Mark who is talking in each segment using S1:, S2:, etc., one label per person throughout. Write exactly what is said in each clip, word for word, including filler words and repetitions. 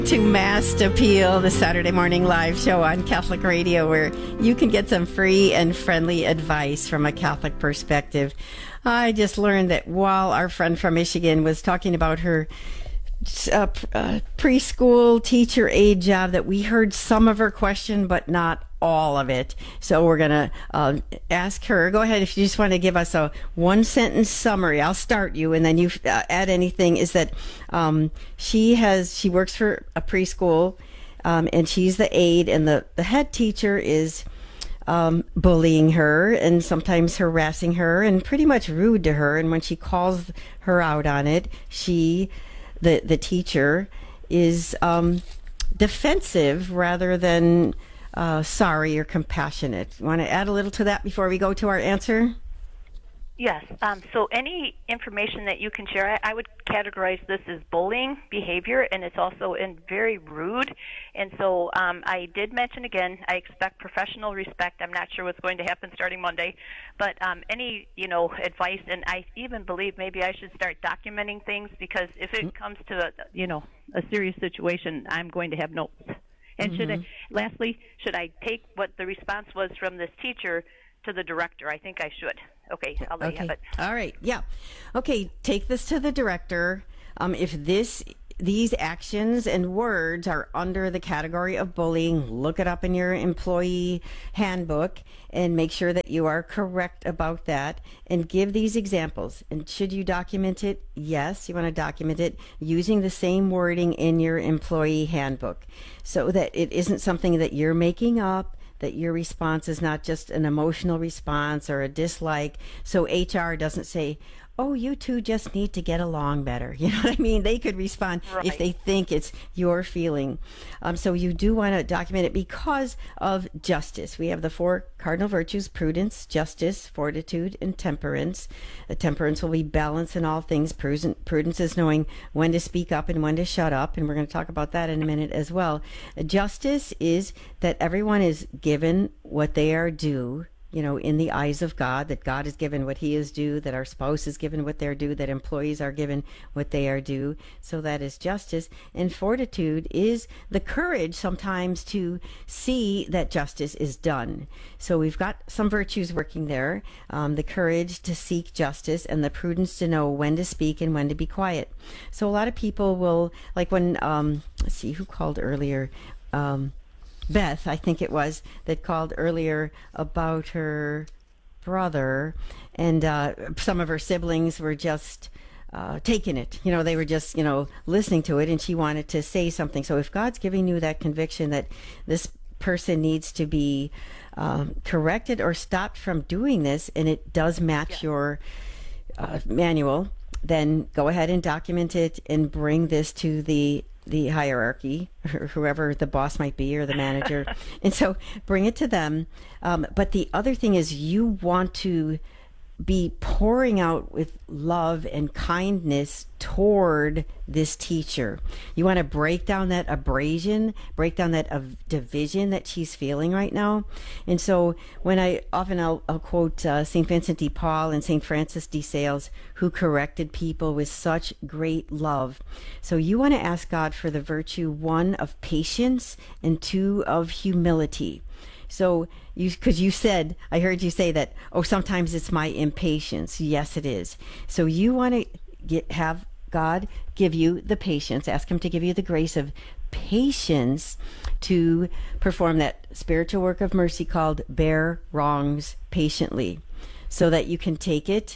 S1: To Mast Appeal, the Saturday morning live show on Catholic Radio, where you can get some free and friendly advice from a Catholic perspective. I just learned that while our friend from Michigan was talking about her uh, uh, preschool teacher aide job, that we heard some of her question, but not all of it. So we're going to uh, ask her. Go ahead if you just want to give us a one sentence summary. I'll start you, and then you uh, add anything. Is that um, she has she works for a preschool, um, and she's the aide, and the, the head teacher is um, bullying her and sometimes harassing her and pretty much rude to her. And when she calls her out on it, she, the the teacher, is um, defensive rather than Uh, sorry or compassionate. Want to add a little to that before we go to our answer?
S2: Yes. Um, so any information that you can share, I, I would categorize this as bullying behavior, and it's also in very rude. And so um, I did mention again, I expect professional respect. I'm not sure what's going to happen starting Monday, but um, any you know advice, and I even believe maybe I should start documenting things, because if it comes to a, you know a serious situation, I'm going to have notes. And should
S1: Mm-hmm.
S2: I, lastly, should I take what the response was from this teacher to the director? I think I should. Okay, I'll let
S1: Okay.
S2: you have it.
S1: All right. Yeah. Okay. Take this to the director. Um, if this these actions and words are under the category of bullying, look it up in your employee handbook and make sure that you are correct about that, and give these examples. And should you document it? Yes, you want to document it using the same wording in your employee handbook, so that it isn't something that you're making up, that your response is not just an emotional response or a dislike. So H R doesn't say, oh, you two just need to get along better. You know what I mean? They could respond
S2: Right.
S1: if they think it's your feeling. Um, so you do want to document it because of justice. We have the four cardinal virtues: prudence, justice, fortitude, and temperance. Uh, temperance will be balance in all things. Prudence, prudence is knowing when to speak up and when to shut up, and we're going to talk about that in a minute as well. Uh, justice is that everyone is given what they are due, you know, in the eyes of God, that God is given what he is due, that our spouse is given what they're due, that employees are given what they are due. So that is justice. And fortitude is the courage sometimes to see that justice is done. So we've got some virtues working there, um, the courage to seek justice and the prudence to know when to speak and when to be quiet. So a lot of people will, like when, um, let's see, who called earlier? Um, Beth, I think it was, that called earlier about her brother, and uh, some of her siblings were just uh, taking it. You know, they were just, you know, listening to it, and she wanted to say something. So if God's giving you that conviction that this person needs to be um, corrected or stopped from doing this, and it does match
S2: Yeah.
S1: your uh, manual, then go ahead and document it and bring this to the the hierarchy, or whoever the boss might be, or the manager. And so bring it to them. Um, but the other thing is, you want to be pouring out with love and kindness toward this teacher. You want to break down that abrasion, break down that uh, division that she's feeling right now. And so when I often I'll, I'll quote uh, Saint Vincent de Paul and Saint Francis de Sales, who corrected people with such great love. So you want to ask God for the virtue, one, of patience, and two, of humility. So you, because you said, I heard you say that, oh, sometimes it's my impatience. Yes, it is. So you want to get, have God give you the patience, ask him to give you the grace of patience to perform that spiritual work of mercy called bear wrongs patiently, so that you can take it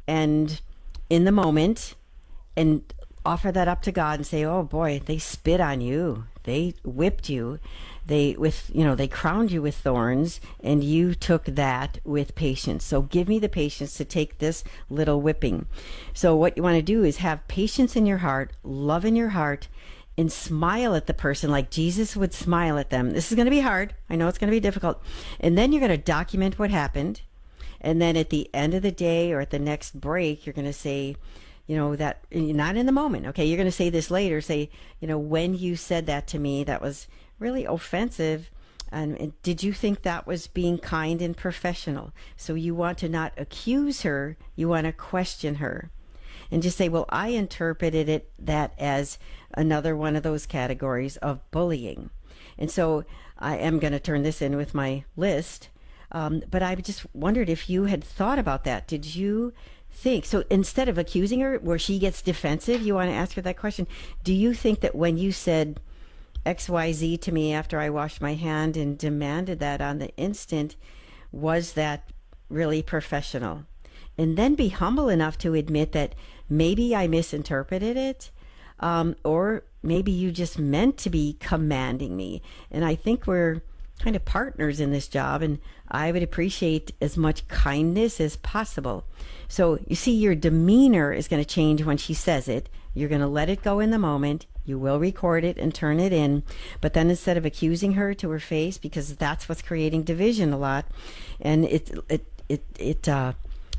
S1: and in the moment and offer that up to God and say, oh boy, they spit on you, they whipped you, they with you know they crowned you with thorns, and you took that with patience. So give me the patience to take this little whipping. So what you want to do is have patience in your heart, love in your heart, and smile at the person like Jesus would smile at them. This is going to be hard. I know it's going to be difficult. And then you're going to document what happened. And then at the end of the day or at the next break, you're going to say, you know, that, not in the moment, okay, you're going to say this later, say, you know, when you said that to me, that was really offensive, and, and did you think that was being kind and professional? So you want to not accuse her, you want to question her. and just say, well, I interpreted it that as another one of those categories of bullying. And so I am going to turn this in with my list. Um, but I just wondered if you had thought about that. Did you think, so instead of accusing her where she gets defensive, you want to ask her that question. Do you think that when you said X Y Z to me after I washed my hand and demanded that on the instant, was that really professional? And then be humble enough to admit that maybe I misinterpreted it, um, or maybe you just meant to be commanding me. And I think we're kind of partners in this job, and I would appreciate as much kindness as possible. So you see, your demeanor is going to change when she says it. You're going to let it go in the moment. You will record it and turn it in. But then instead of accusing her to her face, because that's what's creating division a lot, and it it it it uh,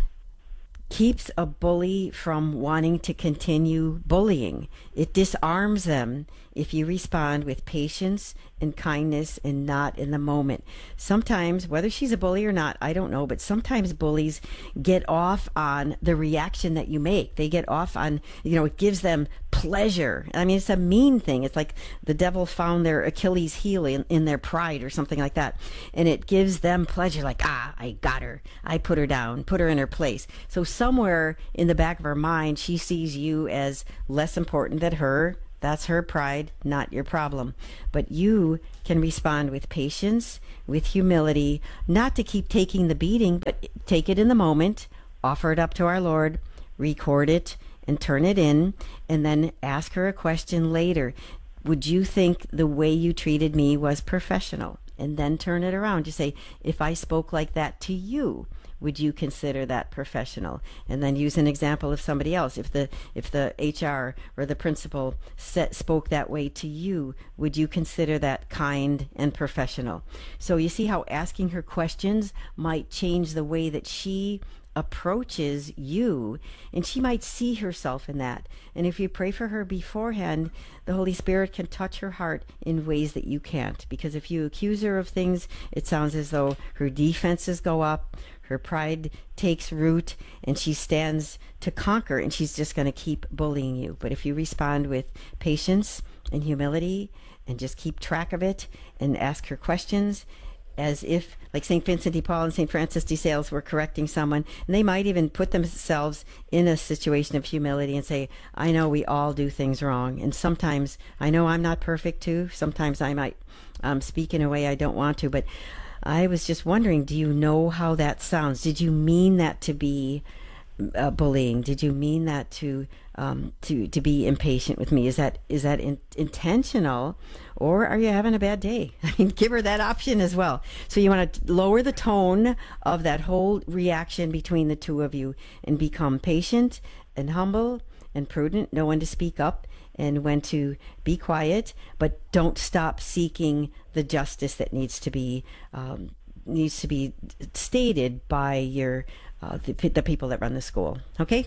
S1: keeps a bully from wanting to continue bullying. It disarms them if you respond with patience and kindness and not in the moment. Sometimes, whether she's a bully or not, I don't know, but sometimes bullies get off on the reaction that you make. They get off on, you know, it gives them pleasure. I mean, it's a mean thing. It's like the devil found their Achilles heel in, in their pride or something like that. And it gives them pleasure, like, ah, I got her. I put her down, put her in her place. So somewhere in the back of her mind, she sees you as less important than her. That's her pride, not your problem. But you can respond with patience, with humility, not to keep taking the beating, but take it in the moment, offer it up to our Lord, record it, and turn it in, and then ask her a question later. Would you think the way you treated me was professional? And then turn it around. Just say, if I spoke like that to you, would you consider that professional? And then use an example of somebody else. If the if the H R or the principal set, spoke that way to you, would you consider that kind and professional? So you see how asking her questions might change the way that she approaches you, and she might see herself in that. And if you pray for her beforehand, the Holy Spirit can touch her heart in ways that you can't. Because if you accuse her of things, it sounds as though her defenses go up, her pride takes root, and she stands to conquer, and she's just going to keep bullying you. But if you respond with patience and humility and just keep track of it and ask her questions, as if, like Saint Vincent de Paul and Saint Francis de Sales were correcting someone, and they might even put themselves in a situation of humility and say, I know we all do things wrong, and sometimes I know I'm not perfect too. Sometimes I might um, speak in a way I don't want to, but I was just wondering, do you know how that sounds? Did you mean that to be uh, bullying? Did you mean that to um, to to be impatient with me? Is that is that in, intentional, or are you having a bad day? I mean, give her that option as well. So you want to lower the tone of that whole reaction between the two of you and become patient and humble and prudent. Know when to speak up and when to be quiet, but don't stop seeking the justice that needs to be um, needs to be stated by your uh, the, the people that run the school. Okay.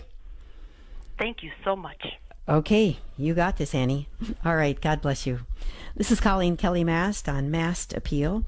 S2: Thank you so much.
S1: Okay, you got this, Annie. All right, God bless you. This is Colleen Kelly Mast on Mast Appeal,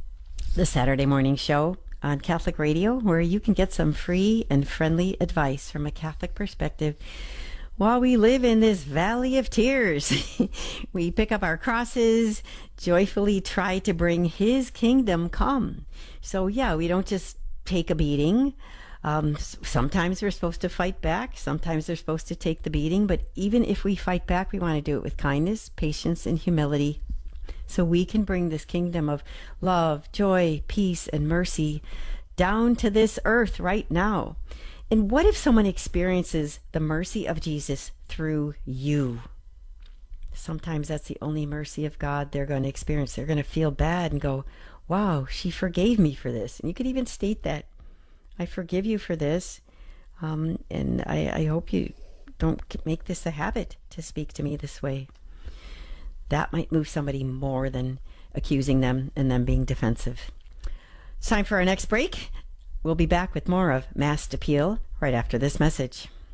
S1: the Saturday morning show on Catholic Radio, where you can get some free and friendly advice from a Catholic perspective while we live in this valley of tears. We pick up our crosses, joyfully try to bring His kingdom come. So yeah, we don't just take a beating. Um, sometimes we're supposed to fight back. Sometimes they're supposed to take the beating. But even if we fight back, we want to do it with kindness, patience, and humility, so we can bring this kingdom of love, joy, peace, and mercy down to this earth right now. And what if someone experiences the mercy of Jesus through you? Sometimes that's the only mercy of God they're going to experience. They're going to feel bad and go, wow, she forgave me for this. And you could even state that. I forgive you for this, um, and I, I hope you don't make this a habit to speak to me this way. That might move somebody more than accusing them and them being defensive. It's time for our next break. We'll be back with more of Mast Appeal right after this message.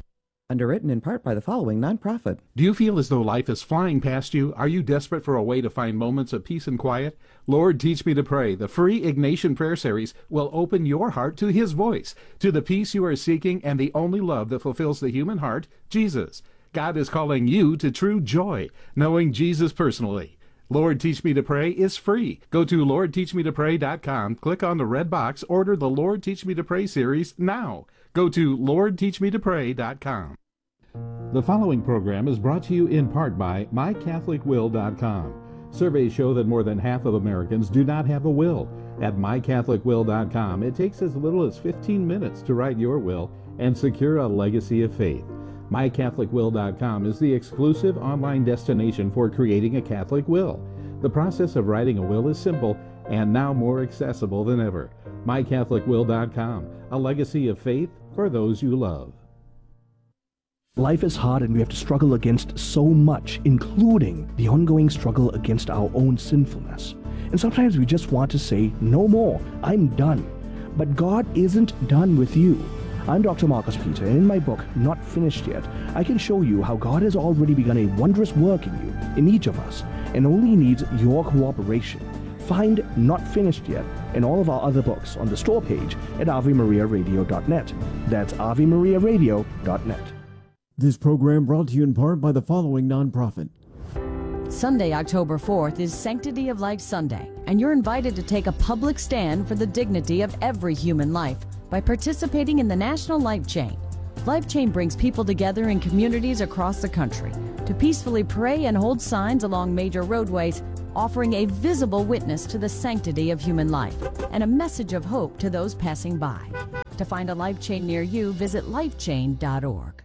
S3: Underwritten in part by the following nonprofit.
S4: Do you feel as though life is flying past you? Are you desperate for a way to find moments of peace and quiet? Lord, Teach Me to Pray, the free Ignatian Prayer Series, will open your heart to His voice, to the peace you are seeking and the only love that fulfills the human heart, Jesus. God is calling you to true joy, knowing Jesus personally. Lord, Teach Me to Pray is free. Go to lord teach me to pray dot com, click on the red box, order the Lord Teach Me to Pray series now. Go to lord teach me to pray dot com. The following program is brought to you in part by my catholic will dot com. Surveys show that more than half of Americans do not have a will. At my catholic will dot com, it takes as little as fifteen minutes to write your will and secure a legacy of faith. my catholic will dot com is the exclusive online destination for creating a Catholic will. The process of writing a will is simple and now more accessible than ever. my catholic will dot com, a legacy of faith for those you love.
S5: Life is hard and we have to struggle against so much, including the ongoing struggle against our own sinfulness. And sometimes we just want to say, no more, I'm done. But God isn't done with you. I'm Doctor Marcus Peter, and in my book, Not Finished Yet, I can show you how God has already begun a wondrous work in you, in each of us, and only needs your cooperation. Find Not Finished Yet and all of our other books on the store page at ave maria radio dot net. That's ave maria radio dot net.
S6: This program brought to you in part by the following nonprofit.
S7: Sunday, October fourth is Sanctity of Life Sunday, and you're invited to take a public stand for the dignity of every human life by participating in the National Life Chain. Life Chain brings people together in communities across the country to peacefully pray and hold signs along major roadways, offering a visible witness to the sanctity of human life and a message of hope to those passing by. To find a Life Chain near you, visit life chain dot org.